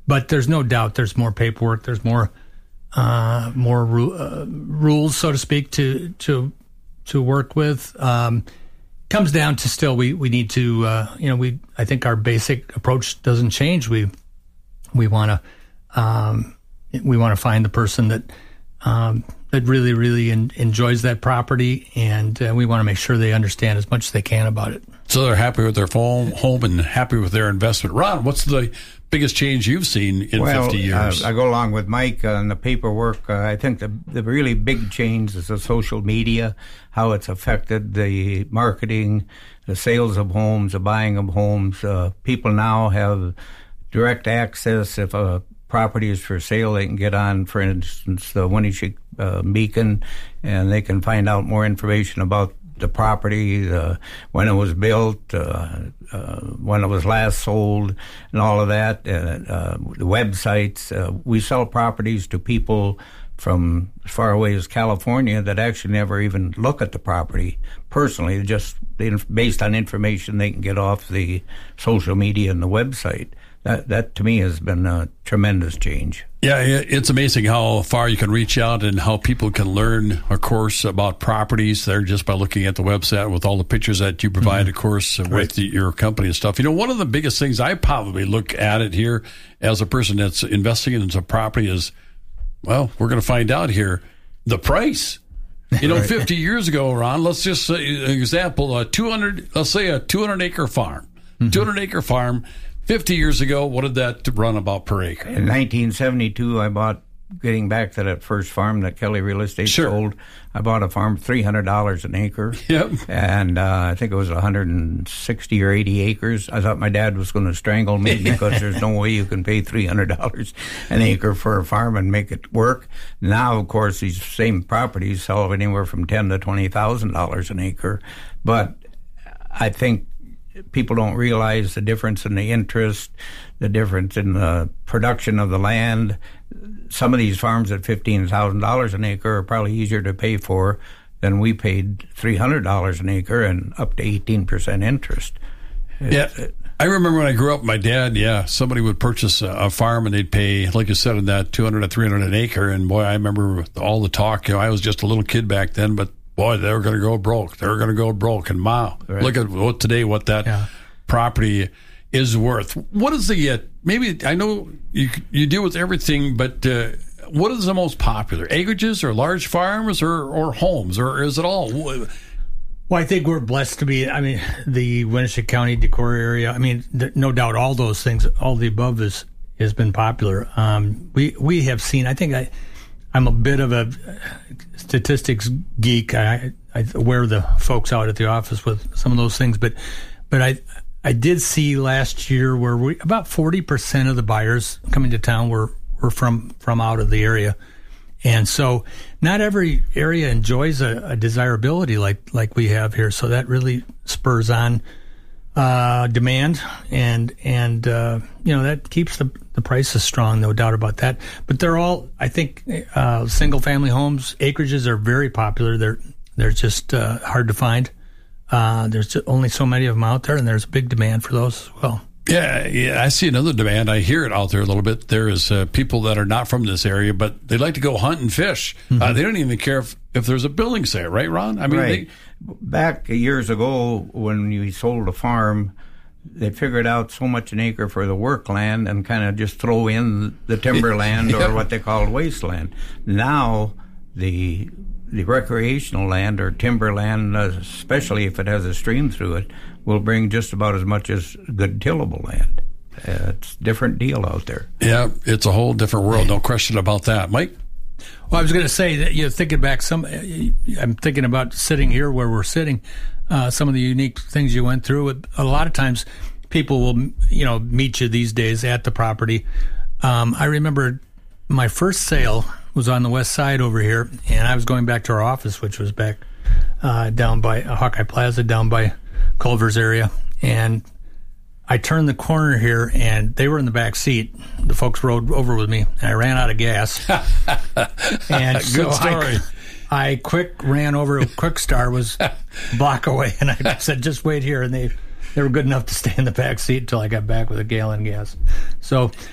But there's no doubt there's more paperwork. There's more rules, so to speak, to work with. Comes down to still we need to I think our basic approach doesn't change. We want to find the person that really enjoys that property, and we want to make sure they understand as much as they can about it. So they're happy with their home and happy with their investment. Ron, what's the biggest change you've seen in 50 years? I go along with Mike on the paperwork. I think the really big change is the social media, how it's affected the marketing, the sales of homes, the buying of homes. People now have direct access. If a property is for sale, they can get on, for instance, the Winneshiek Beacon, and they can find out more information about the property, when it was built, when it was last sold, and all of that. The websites. We sell properties to people from as far away as California that actually never even look at the property personally, just based on information they can get off the social media and the website. That to me has been a tremendous change. Yeah, it's amazing how far you can reach out and how people can learn, of course, about properties there just by looking at the website with all the pictures that you provide, of course, with your company and stuff. One of the biggest things I probably look at it here as a person that's investing into property is, well, we're going to find out here, the price. 50 years ago, Ron, let's just say an example, let's say a 200-acre farm. 200-acre farm. 50 years ago, what did that run about per acre? In 1972, I bought, getting back to that first farm that Kelly Real Estate sold, I bought a farm, $300 an acre. Yep. And I think it was 160 or 80 acres. I thought my dad was going to strangle me because there's no way you can pay $300 an acre for a farm and make it work. Now, of course, these same properties sell anywhere from $10,000 to $20,000 an acre. But I think people don't realize the difference in the interest, the difference in the production of the land. Some of these farms at $15,000 an acre are probably easier to pay for than we paid $300 an acre and up to 18% interest. I remember when I grew up, my dad, somebody would purchase a farm and they'd pay, like you said, in that $200 to $300 an acre. And boy, I remember all the talk. I was just a little kid back then, but boy, they were going to go broke. They were going to go broke. And wow, look at what that property is worth. What is maybe I know you deal with everything, but what is the most popular? Acreages or large farms or homes, or is it all? Well, I think we're blessed to be, the Winneshiek County, Decorah area. No doubt all those things, all the above has been popular. We have seen, I think I'm a bit of a statistics geek. I wear the folks out at the office with some of those things, but I did see last year where about 40% of the buyers coming to town were from out of the area, and so not every area enjoys a desirability like we have here. So that really spurs on demand, and that keeps the prices strong, no doubt about that. But they're all, I think, single family homes. Acreages are very popular. They're just hard to find. There's only so many of them out there, and there's a big demand for those as well. Yeah, I see another demand. I hear it out there a little bit. There is people that are not from this area, but they like to go hunt and fish. They don't even care if there's a building there, right, Ron? Right. Back years ago, when you sold a farm, they figured out so much an acre for the work land and kind of just throw in the timberland or what they called wasteland. Now, the recreational land or timberland, especially if it has a stream through it, will bring just about as much as good tillable land. It's a different deal out there. Yeah, it's a whole different world. No question about that. Mike? Well, I was going to say that, thinking back, I'm thinking about sitting here where we're sitting, some of the unique things you went through. A lot of times people will, meet you these days at the property. I remember my first sale was on the west side over here, and I was going back to our office, which was back down by Hawkeye Plaza, down by Culver's area, and I turned the corner here, and they were in the back seat. The folks rode over with me, and I ran out of gas. And good story. I ran over. Quickstar was a block away, and I said, "Just wait here." And they were good enough to stay in the back seat until I got back with a gallon of gas. So